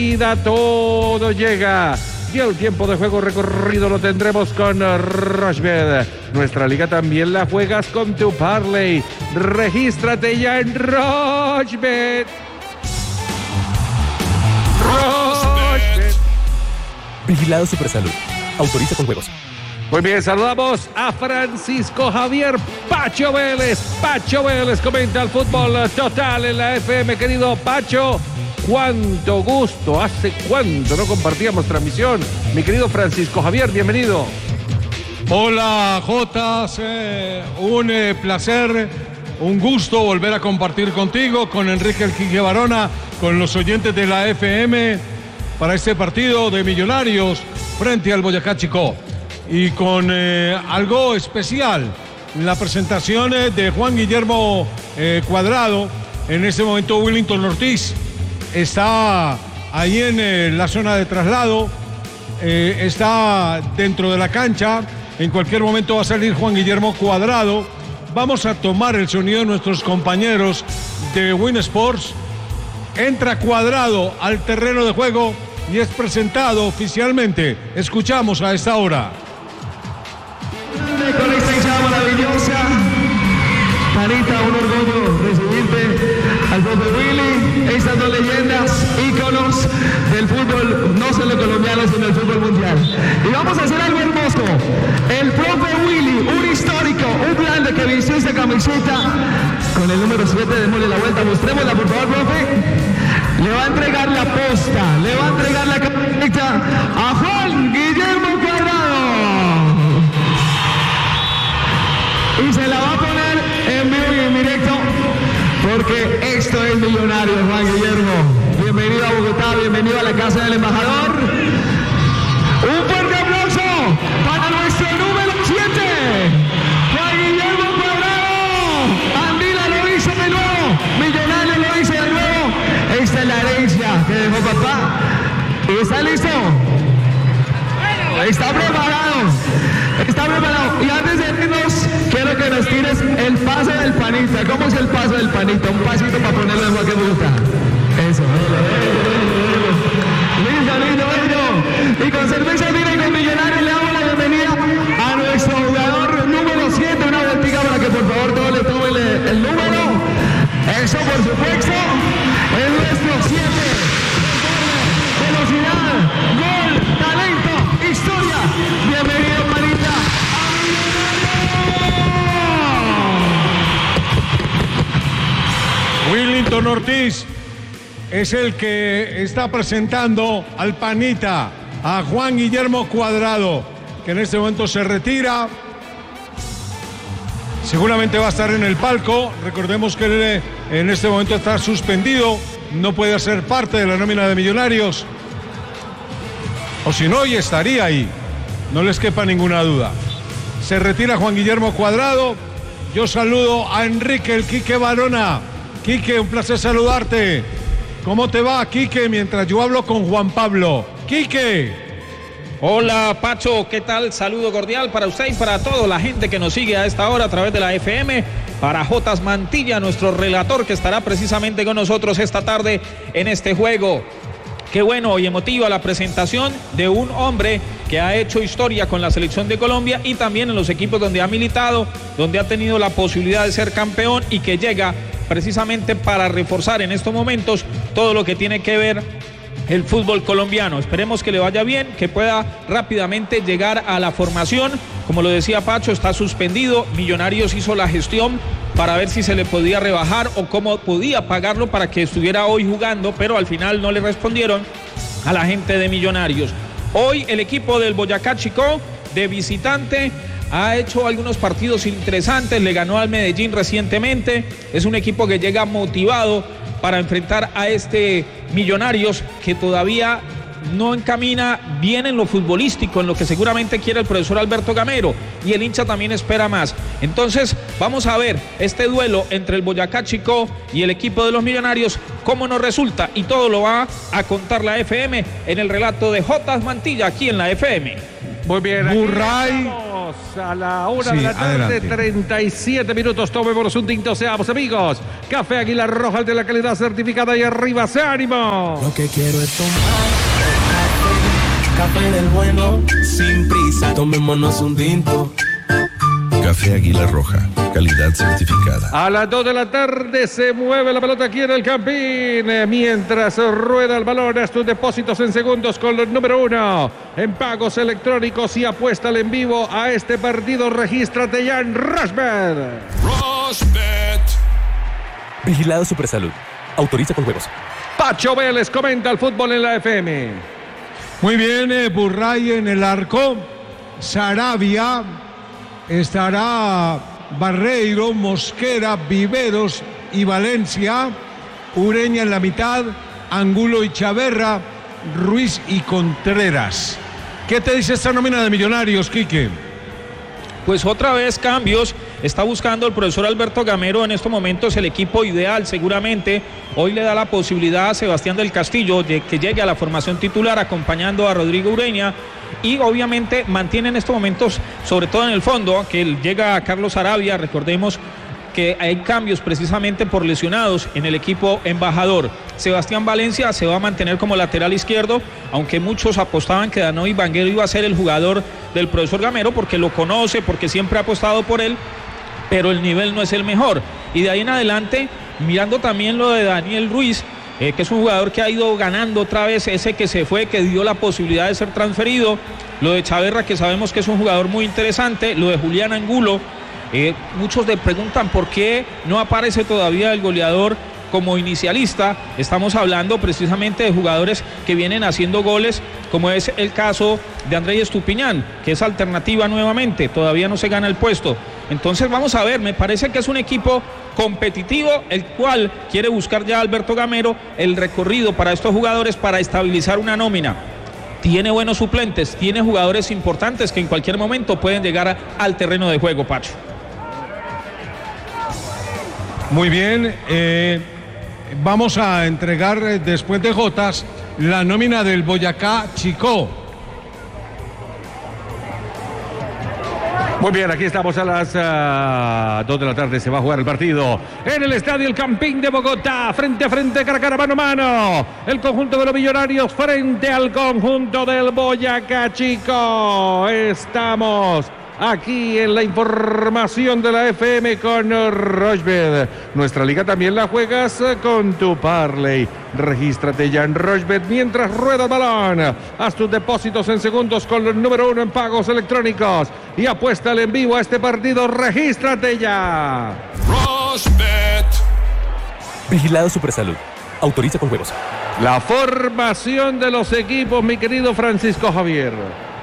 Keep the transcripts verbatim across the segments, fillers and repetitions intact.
Todo llega. Y el tiempo de juego recorrido lo tendremos con Rochebet. Nuestra liga también la juegas con tu Parley. Regístrate ya en Rochebet. Rochebet. Vigilado Supersalud. Autoriza con juegos. Muy bien, saludamos a Francisco Javier Pacho Vélez. Pacho Vélez comenta el fútbol total en la F M. Querido Pacho, cuánto gusto. Hace cuánto no compartíamos transmisión. Mi querido Francisco Javier, bienvenido. Hola, Jotas. Eh, un eh, placer, un gusto volver a compartir contigo, con Enrique El Quique Barona, con los oyentes de la F M para este partido de Millonarios frente al Boyacá Chicó. Y con eh, algo especial, la presentación eh, de Juan Guillermo eh, Cuadrado. En este momento Willington Ortiz está ahí en eh, la zona de traslado, eh, está dentro de la cancha. En cualquier momento va a salir Juan Guillermo Cuadrado. Vamos a tomar el sonido de nuestros compañeros de Win Sports. Entra Cuadrado al terreno de juego y es presentado oficialmente. Escuchamos a esta hora. Con esta hinchada maravillosa, Panita, un orgullo recibirte al profe Willy, estas dos leyendas, íconos del fútbol, no solo colombiano, sino del fútbol mundial. Y vamos a hacer algo hermoso. El profe Willy, un histórico, un grande que vistió esta camiseta con el número siete, démosle la vuelta, mostrémosla por favor, profe. Le va a entregar la posta, le va a entregar la camiseta a Juan Guillermo Cuadrado. Y se la va a poner en vivo y en directo, porque esto es Millonarios, Juan Guillermo. Bienvenido a Bogotá, bienvenido a la casa del embajador. Un fuerte aplauso para nuestro número siete, Juan Guillermo Cuadrado. Andila lo dice de nuevo, Millonarios lo dice de nuevo. Esta es la herencia que dejó papá. ¿Y está listo? Está preparado. Está preparado. Y antes de irnos, quiero que nos tires el paso del Panita. ¿Cómo es el paso del Panita? Un pasito para ponerlo en cualquier ruta. Eso. Listo, listo, listo. Y con cerveza tira y con Millonarios le damos la bienvenida a nuestro jugador número siete. Una vueltica para que por favor todos le tomen el, el número. Eso por supuesto es nuestro siete. Velocidad, gol, talento, historia. Bienvenido, Panita. Willington Ortiz es el que está presentando al Panita, a Juan Guillermo Cuadrado, que en este momento se retira. Seguramente va a estar en el palco. Recordemos que él en este momento está suspendido, no puede ser parte de la nómina de Millonarios. O si no, hoy estaría ahí, no les quepa ninguna duda. Se retira Juan Guillermo Cuadrado. Yo saludo a Enrique El Quique Barona. Quique, un placer saludarte. ¿Cómo te va, Quique? Mientras yo hablo con Juan Pablo. Quique. Hola, Pacho, ¿qué tal? Saludo cordial para usted y para toda la gente que nos sigue a esta hora a través de la F M. Para Jotas Mantilla, nuestro relator que estará precisamente con nosotros esta tarde en este juego. Qué bueno y emotiva la presentación de un hombre que ha hecho historia con la selección de Colombia y también en los equipos donde ha militado, donde ha tenido la posibilidad de ser campeón y que llega precisamente para reforzar en estos momentos todo lo que tiene que ver el fútbol colombiano. Esperemos que le vaya bien, que pueda rápidamente llegar a la formación. Como lo decía Pacho, está suspendido. Millonarios hizo la gestión para ver si se le podía rebajar o cómo podía pagarlo para que estuviera hoy jugando, pero al final no le respondieron a la gente de Millonarios. Hoy el equipo del Boyacá Chicó de visitante ha hecho algunos partidos interesantes, le ganó al Medellín recientemente. Es un equipo que llega motivado para enfrentar a este Millonarios que todavía no encamina bien en lo futbolístico, en lo que seguramente quiere el profesor Alberto Gamero, y el hincha también espera más. Entonces vamos a ver este duelo entre el Boyacá Chicó y el equipo de los Millonarios, cómo nos resulta, y todo lo va a contar la F M en el relato de Jotas Mantilla aquí en la F M. Muy bien, Murray, Vamos a la una Sí, de la tarde, adelante. treinta y siete minutos. Tomémonos un tinto, seamos amigos. Café Águila Roja, el de la calidad certificada y arriba, ¡se ánimo! Lo que quiero es tomar café, café del bueno, sin prisa. Tomémonos un tinto. Café Águila Roja, calidad certificada. A las dos de la tarde se mueve la pelota aquí en el Campín. eh, Mientras rueda el balón, haz tus depósitos en segundos con el número uno en pagos electrónicos y apuéstale en vivo a este partido. Regístrate ya en Rosbet. Rosbet. Vigilado Supersalud. Autoriza con juegos. Pacho Vélez comenta el fútbol en la F M. Muy bien, eh, Burray en el arco, Sarabia, estará Barreiro, Mosquera, Viveros y Valencia, Ureña en la mitad, Angulo y Chaverra, Ruiz y Contreras. ¿Qué te dice esta nómina de Millonarios, Quique? Pues otra vez cambios. Está buscando el profesor Alberto Gamero en estos momentos el equipo ideal seguramente. Hoy le da la posibilidad a Sebastián del Castillo de que llegue a la formación titular acompañando a Rodrigo Ureña. Y obviamente mantiene en estos momentos, sobre todo en el fondo, que llega a Carlos Sarabia. Recordemos que hay cambios precisamente por lesionados en el equipo embajador. Sebastián Valencia se va a mantener como lateral izquierdo, aunque muchos apostaban que Danoy Vanguero iba a ser el jugador del profesor Gamero porque lo conoce, porque siempre ha apostado por él, pero el nivel no es el mejor. Y de ahí en adelante, mirando también lo de Daniel Ruiz, eh, que es un jugador que ha ido ganando otra vez, ese que se fue, que dio la posibilidad de ser transferido, lo de Chaverra, que sabemos que es un jugador muy interesante, lo de Julián Angulo. Eh, muchos le preguntan por qué no aparece todavía el goleador como inicialista. Estamos hablando precisamente de jugadores que vienen haciendo goles, como es el caso de Andrés Estupiñán, que es alternativa nuevamente, todavía no se gana el puesto. Entonces vamos a ver, me parece que es un equipo competitivo, el cual quiere buscar ya Alberto Gamero el recorrido para estos jugadores para estabilizar una nómina. Tiene buenos suplentes, tiene jugadores importantes que en cualquier momento pueden llegar a, al terreno de juego, Pacho. Muy bien, eh, vamos a entregar eh, después de Jotas la nómina del Boyacá Chicó. Muy bien, aquí estamos a las uh, dos de la tarde. Se va a jugar el partido en el Estadio El Campín de Bogotá. Frente a frente, cara a cara, mano a mano. El conjunto de los Millonarios frente al conjunto del Boyacá Chico. Estamos aquí en la información de la F M con Rosbet. Nuestra liga también la juegas con tu Parley. Regístrate ya en Rosbet mientras rueda el balón. Haz tus depósitos en segundos con el número uno en pagos electrónicos y apuéstale en vivo a este partido. Regístrate ya. Rosbet. Vigilado Supersalud. Autoriza con juegos. La formación de los equipos, mi querido Francisco Javier.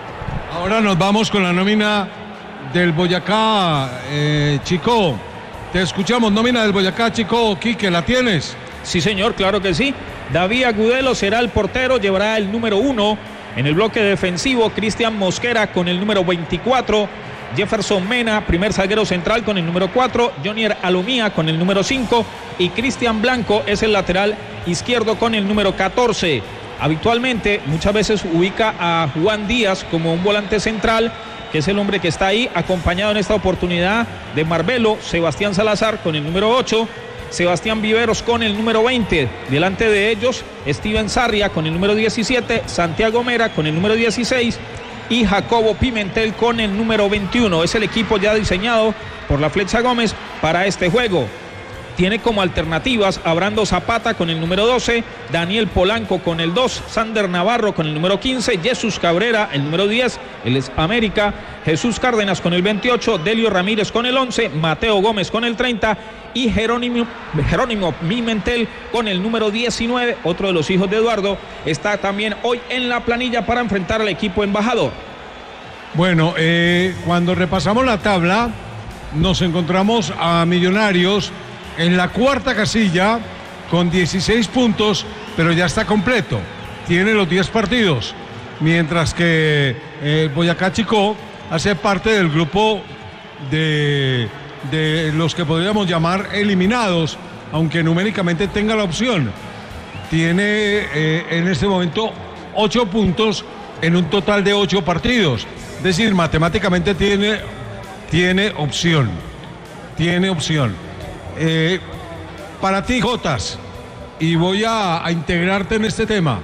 Ahora nos vamos con la nómina del Boyacá eh, Chicó. Te escuchamos, nómina del Boyacá Chicó. Quique, ¿la tienes? Sí, señor, claro que sí. David Agudelo será el portero, llevará el número uno. En el bloque defensivo, Cristian Mosquera con el número veinticuatro. Jefferson Mena, primer zaguero central con el número cuatro. Jonier Alomía con el número cinco. Y Cristian Blanco es el lateral izquierdo con el número catorce. Habitualmente, muchas veces ubica a Juan Díaz como un volante central, que es el hombre que está ahí, acompañado en esta oportunidad de Marbelo, Sebastián Salazar con el número ocho, Sebastián Viveros con el número veinte, delante de ellos Steven Sarria con el número diecisiete, Santiago Mera con el número dieciséis y Jacobo Pimentel con el número veintiuno. Es el equipo ya diseñado por la Flecha Gómez para este juego. Tiene como alternativas a Brando Zapata con el número doce, Daniel Polanco con el dos, Sander Navarro con el número quince, Jesús Cabrera el número diez, él es América, Jesús Cárdenas con el veintiocho, Delio Ramírez con el once, Mateo Gómez con el treinta y Jerónimo, Jerónimo Pimentel con el número diecinueve, otro de los hijos de Eduardo, está también hoy en la planilla para enfrentar al equipo embajador. Bueno, eh, cuando repasamos la tabla, nos encontramos a Millonarios en la cuarta casilla con dieciséis puntos, pero ya está completo. Tiene los diez partidos, mientras que eh, Boyacá Chicó hace parte del grupo de, de los que podríamos llamar eliminados, aunque numéricamente tenga la opción. Tiene eh, en este momento ocho puntos en un total de ocho partidos. Es decir, matemáticamente tiene, tiene opción. Tiene opción. Eh, para ti, Jotas, y voy a, a integrarte en este tema.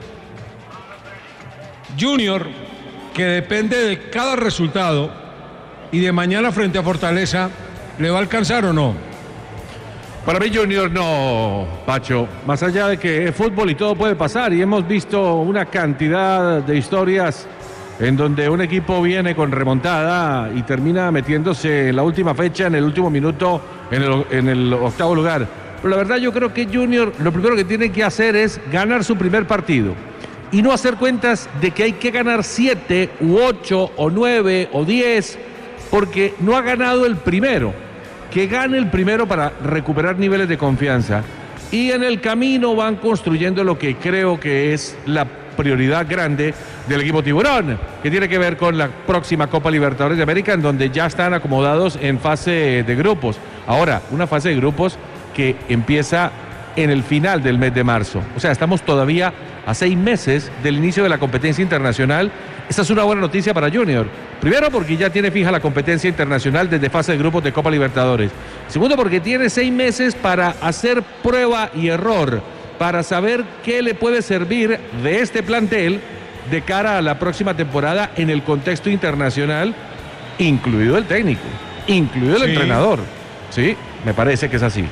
Junior, que depende de cada resultado y de mañana frente a Fortaleza, ¿le va a alcanzar o no? Para mí Junior no, Pacho, más allá de que es fútbol y todo puede pasar, y hemos visto una cantidad de historias en donde un equipo viene con remontada y termina metiéndose en la última fecha, en el último minuto, en el, en el octavo lugar. Pero la verdad yo creo que Junior lo primero que tiene que hacer es ganar su primer partido y no hacer cuentas de que hay que ganar siete u ocho o nueve o diez porque no ha ganado el primero. Que gane el primero para recuperar niveles de confianza y en el camino van construyendo lo que creo que es la prioridad grande del equipo Tiburón, que tiene que ver con la próxima Copa Libertadores de América, en donde ya están acomodados en fase de grupos. Ahora, una fase de grupos que empieza en el final del mes de marzo. O sea, estamos todavía a seis meses del inicio de la competencia internacional. Esa es una buena noticia para Junior. Primero, porque ya tiene fija la competencia internacional desde fase de grupos de Copa Libertadores. Segundo, porque tiene seis meses para hacer prueba y error, para saber qué le puede servir de este plantel de cara a la próxima temporada en el contexto internacional, incluido el técnico, incluido el sí. entrenador. Sí, me parece que es así.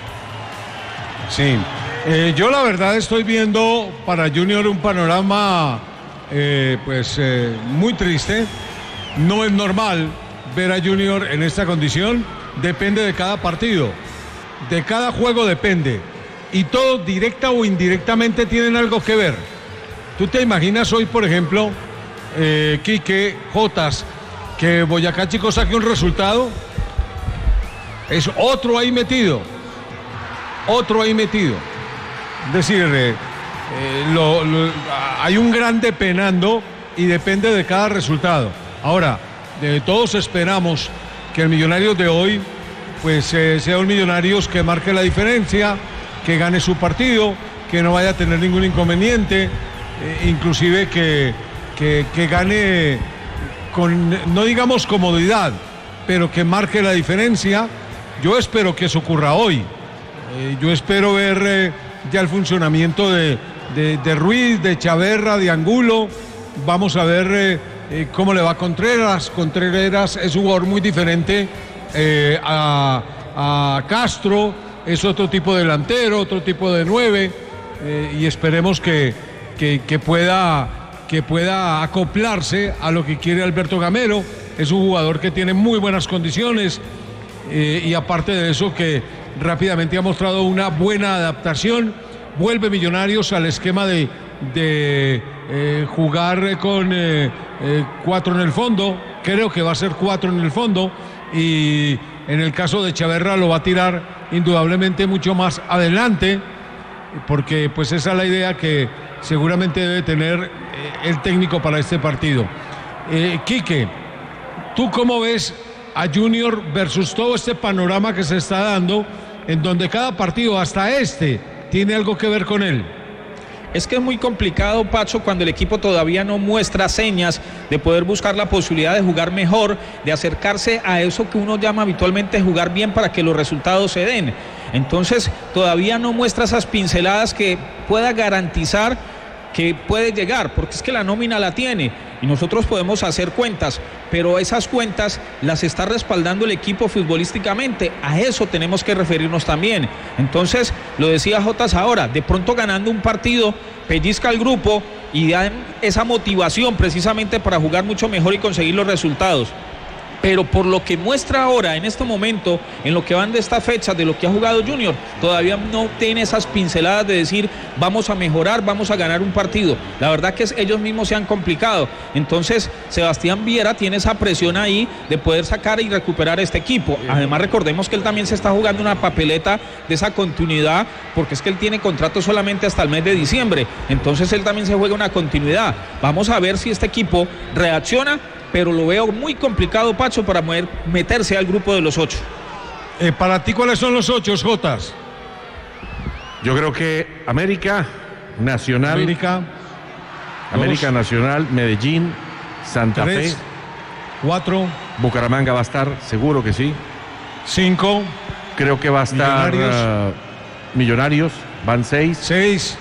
Sí, eh, yo la verdad estoy viendo para Junior un panorama eh, pues eh, muy triste. No es normal ver a Junior en esta condición, depende de cada partido, de cada juego depende, y todos directa o indirectamente tienen algo que ver. ¿Tú te imaginas hoy, por ejemplo, eh, Quique, Jotas, que Boyacá Chico saque un resultado? Es otro ahí metido, otro ahí metido. Es decir, eh, eh, lo, lo, hay un grande penando y depende de cada resultado. Ahora, de todos esperamos que el Millonarios de hoy pues eh, sea un Millonarios que marque la diferencia, que gane su partido, que no vaya a tener ningún inconveniente, eh, inclusive que, que, que gane con, no digamos comodidad, pero que marque la diferencia. Yo espero que eso ocurra hoy. Eh, yo espero ver eh, ya el funcionamiento de, de, de Ruiz, de Chaverra, de Angulo. Vamos a ver eh, eh, cómo le va a Contreras. Contreras es un jugador muy diferente eh, a, a Castro. Es otro tipo de delantero, otro tipo de nueve. Eh, y esperemos que, que, que, pueda, que pueda acoplarse a lo que quiere Alberto Gamero. Es un jugador que tiene muy buenas condiciones. Eh, y aparte de eso, que rápidamente ha mostrado una buena adaptación. Vuelve Millonarios al esquema de, de eh, jugar con eh, eh, cuatro en el fondo. Creo que va a ser cuatro en el fondo, y en el caso de Chaverra lo va a tirar indudablemente mucho más adelante, porque pues esa es la idea que seguramente debe tener eh, el técnico para este partido. eh, Quique, ¿tú cómo ves a Junior versus todo este panorama que se está dando, en donde cada partido, hasta este, tiene algo que ver con él? Es que es muy complicado, Pacho, cuando el equipo todavía no muestra señas de poder buscar la posibilidad de jugar mejor, de acercarse a eso que uno llama habitualmente jugar bien para que los resultados se den. Entonces todavía no muestra esas pinceladas que pueda garantizar que puede llegar, porque es que la nómina la tiene y nosotros podemos hacer cuentas, pero esas cuentas las está respaldando el equipo futbolísticamente. A eso tenemos que referirnos también. Entonces, lo decía Jotas ahora, de pronto ganando un partido pellizca al grupo y da esa motivación precisamente para jugar mucho mejor y conseguir los resultados. Pero por lo que muestra ahora, en este momento, en lo que van de esta fecha, de lo que ha jugado Junior, todavía no tiene esas pinceladas de decir, vamos a mejorar, vamos a ganar un partido. La verdad que es, ellos mismos se han complicado. Entonces, Sebastián Viera tiene esa presión ahí de poder sacar y recuperar este equipo. Además, recordemos que él también se está jugando una papeleta de esa continuidad, porque es que él tiene contrato solamente hasta el mes de diciembre. Entonces, él también se juega una continuidad. Vamos a ver si este equipo reacciona, pero lo veo muy complicado, Pacho, para poder meterse al grupo de los ocho. Eh, para ti, ¿cuáles son los ocho, Jotas? Yo creo que América, Nacional, América, América, Dos. Nacional, Medellín, Santa Tres. Fe. Cuatro. Bucaramanga va a estar, seguro que sí. Cinco. Creo que va a estar Millonarios. uh, Millonarios, van seis. Seis.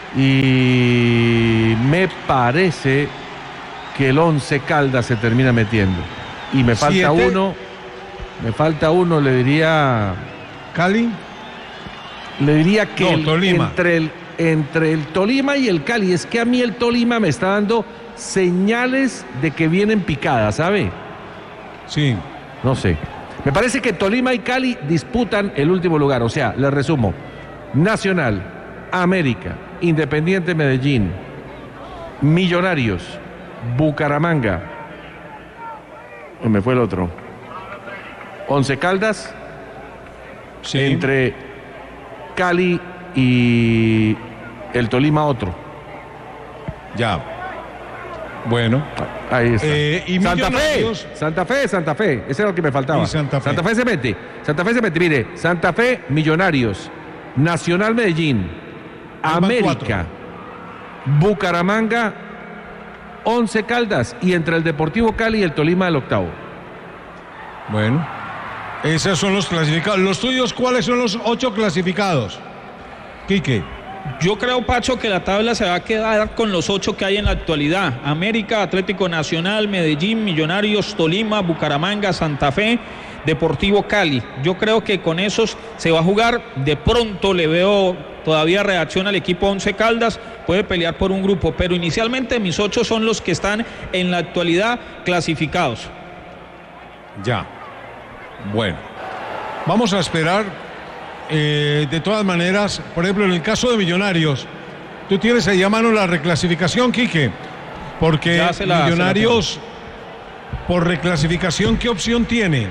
Y me parece que el Once Caldas se termina metiendo. Y me falta Siete. uno, me falta uno, le diría... Cali. Le diría que No, el- Tolima. entre, el, entre el Tolima y el Cali, es que a mí el Tolima me está dando señales de que vienen picadas, ¿sabe? Sí. No sé. Me parece que Tolima y Cali disputan el último lugar. O sea, les resumo. Nacional, América, Independiente Medellín, Millonarios, Bucaramanga. Oh, me fue el otro. Once Caldas, Sí. entre Cali y el Tolima otro. Ya. Bueno. Ahí está. Eh, y Santa Fe, Millonarios. Santa Fe, Santa Fe. Ese era lo que me faltaba. Y Santa Fe. se mete. Santa Fe se mete. Mire, Santa Fe, Millonarios, Nacional Medellín, Ahí van América, cuatro. Bucaramanga, Once Caldas y entre el Deportivo Cali y el Tolima el octavo. Bueno. Esos son los clasificados. ¿Los tuyos cuáles son los ocho clasificados? Quique. Yo creo, Pacho, que la tabla se va a quedar con los ocho que hay en la actualidad. América, Atlético Nacional, Medellín, Millonarios, Tolima, Bucaramanga, Santa Fe, Deportivo Cali. Yo creo que con esos se va a jugar. De pronto le veo todavía reacción al equipo Once Caldas. Puede pelear por un grupo, pero inicialmente mis ocho son los que están en la actualidad clasificados. Ya. Bueno. Vamos a esperar. Eh, de todas maneras, por ejemplo, en el caso de Millonarios, tú tienes ahí a mano la reclasificación, Quique, porque Ya se la- Millonarios, por reclasificación, ¿qué opción tiene?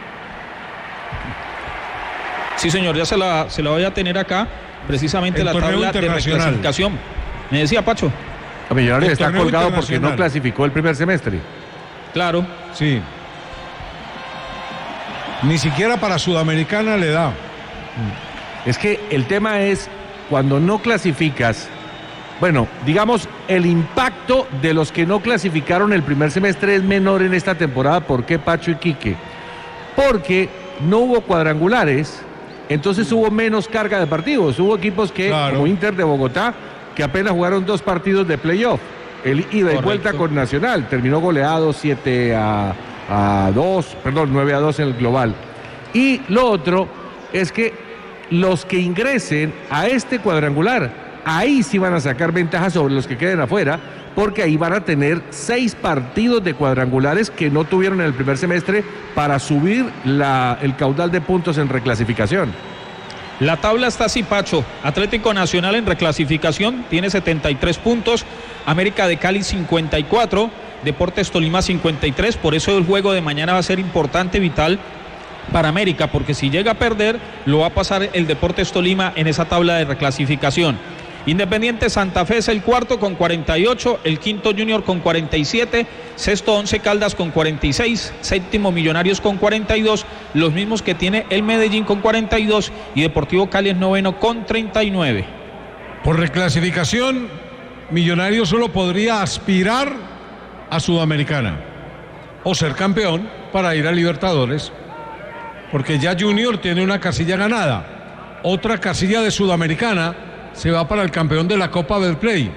Sí, señor, ya se la, se la voy a tener acá, precisamente El la torneo tabla de internacional. reclasificación. Me decía, Pacho. El Millonarios El está torneo colgado porque no internacional. clasificó el primer semestre. Claro. Sí. Ni siquiera para Sudamericana le da. Es que el tema es cuando no clasificas, bueno, digamos, el impacto de los que no clasificaron el primer semestre es menor en esta temporada. ¿Por qué, Pacho y Quique? Porque no hubo cuadrangulares, entonces hubo menos carga de partidos. Hubo equipos que, Claro. como Inter de Bogotá, que apenas jugaron dos partidos de playoff. El ida y Correcto. vuelta con Nacional, terminó goleado siete a dos, perdón, nueve a dos en el global. Y lo otro es que los que ingresen a este cuadrangular, ahí sí van a sacar ventaja sobre los que queden afuera, porque ahí van a tener seis partidos de cuadrangulares que no tuvieron en el primer semestre para subir la, el caudal de puntos en reclasificación. La tabla está así, Pacho. Atlético Nacional en reclasificación tiene setenta y tres puntos, América de Cali cincuenta y cuatro, Deportes Tolima cincuenta y tres, por eso el juego de mañana va a ser importante, vital para América, porque si llega a perder, lo va a pasar el Deportes Tolima en esa tabla de reclasificación. Independiente Santa Fe es el cuarto con cuarenta y ocho, el quinto Junior con cuarenta y siete, sexto Once Caldas con cuarenta y seis, séptimo Millonarios con cuarenta y dos, los mismos que tiene el Medellín con cuarenta y dos y Deportivo Cali es noveno con treinta y nueve. Por reclasificación, Millonarios solo podría aspirar a Sudamericana o ser campeón para ir a Libertadores, porque ya Junior tiene una casilla ganada, otra casilla de Sudamericana se va para el campeón de la Copa Betplay,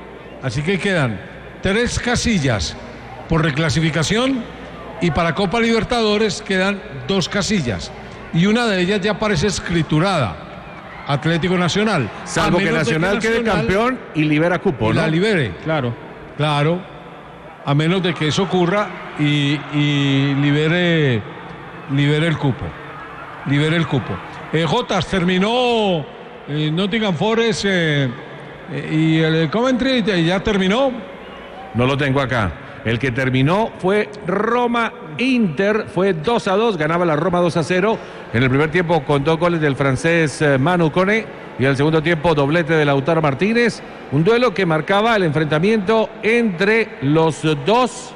así que quedan tres casillas por reclasificación y para Copa Libertadores quedan dos casillas y una de ellas ya parece escriturada, Atlético Nacional, Salvo A que menos de Nacional quede Nacional campeón y libera cupo, y ¿no? la libere. Claro. Claro, a menos de que eso ocurra y, y libere, libere el cupo. Libere el cupo. Eh, Jotas, terminó eh, Nottingham Forest eh, eh, y el Coventry eh, ya terminó. No lo tengo acá. El que terminó fue Roma Inter, fue dos a dos, ganaba la Roma dos a cero. En el primer tiempo con dos goles del francés eh, Manu Koné y en el segundo tiempo doblete de Lautaro Martínez. Un duelo que marcaba el enfrentamiento entre los dos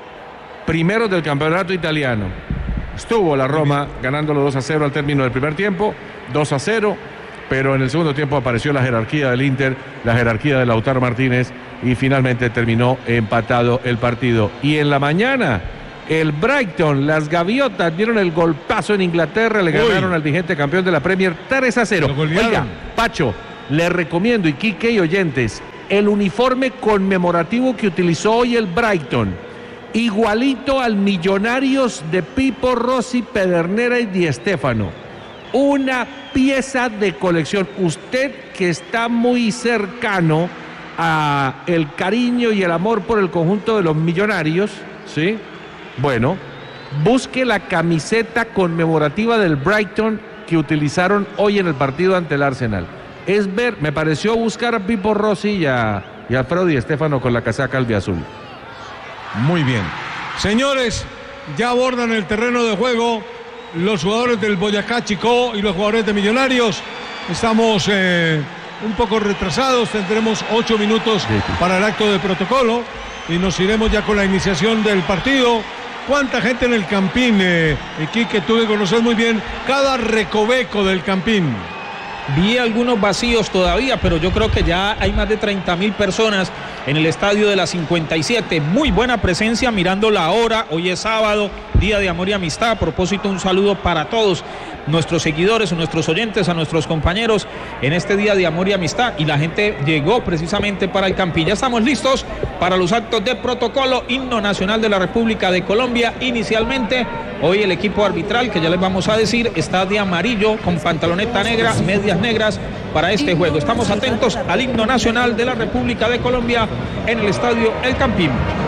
primeros del campeonato italiano. Estuvo la Roma ganándolo dos a cero al término del primer tiempo, dos a cero, pero en el segundo tiempo apareció la jerarquía del Inter, la jerarquía de Lautaro Martínez y finalmente terminó empatado el partido. Y en la mañana, el Brighton, las Gaviotas dieron el golpazo en Inglaterra, le ganaron Uy. al vigente campeón de la Premier tres a cero. Oiga, Pacho, le recomiendo, y Quique y oyentes, el uniforme conmemorativo que utilizó hoy el Brighton, igualito al Millonarios de Pipo, Rossi, Pedernera y Di Stéfano. Una pieza de colección. Usted que está muy cercano a el cariño y el amor por el conjunto de los Millonarios, ¿sí? Bueno, busque la camiseta conmemorativa del Brighton que utilizaron hoy en el partido ante el Arsenal. Es ver, me pareció buscar a Pipo Rossi y a, y a Alfredo Di Stéfano con la casaca albiazul. Muy bien. Señores, ya abordan el terreno de juego los jugadores del Boyacá Chicó y los jugadores de Millonarios. Estamos eh, un poco retrasados, tendremos ocho minutos para el acto de protocolo y nos iremos ya con la iniciación del partido. ¿Cuánta gente en el Campín, eh, Quique, tú que conoces muy bien cada recoveco del Campín? Vi algunos vacíos todavía, pero yo creo que ya hay más de treinta mil personas en el estadio de la cincuenta y siete. Muy buena presencia, mirando la hora. Hoy es sábado, día de amor y amistad. A propósito, un saludo para todos nuestros seguidores, nuestros oyentes, a nuestros compañeros en este día de amor y amistad. Y la gente llegó precisamente para el Campín. Ya estamos listos para los actos de protocolo. Himno nacional de la República de Colombia. Inicialmente, hoy el equipo arbitral, que ya les vamos a decir, está de amarillo con pantaloneta negra, medias negras para este juego. Estamos atentos al himno nacional de la República de Colombia en el estadio El Campín.